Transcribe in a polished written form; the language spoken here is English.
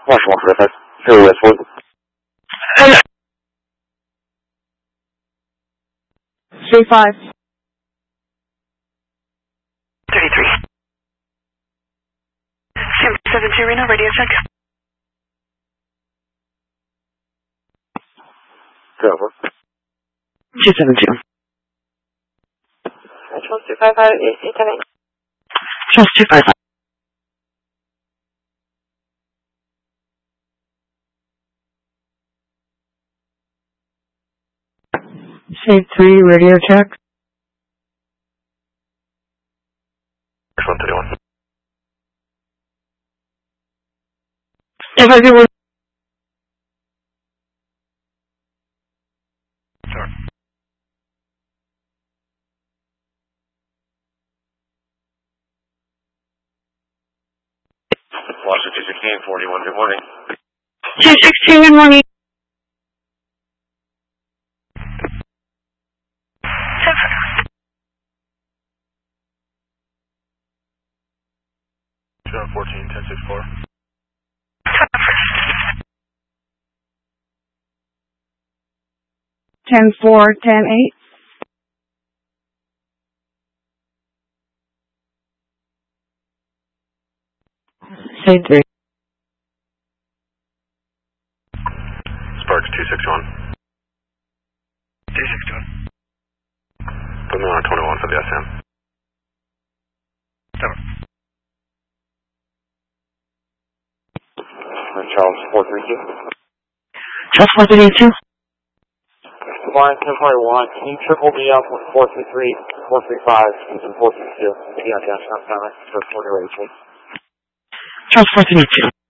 Marshall 145, Philly Westwood. 35. 33. Sam 70 Reno, radio check. Over. 272. Charles 255, 878. Charles 255. Shade 3, radio check. 131. If I do one. Sorry. Washington 216, 41, good morning. 216, good morning. 14, 1064. 10-4, 10-8. Shade 3. Sparks 261. 261. Put me on a 21 for the SM. 7. Charles 432. Charles 432. Line 1041, can you triple me up with 433, 435, and 462? Yeah, Josh, not for 432. Charles 432.